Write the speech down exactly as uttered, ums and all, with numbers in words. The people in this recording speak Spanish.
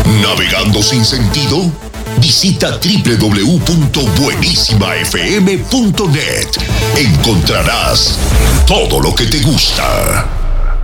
¿Navegando sin sentido? Visita doble u doble u doble u punto buenísima f m punto net. Encontrarás todo lo que te gusta.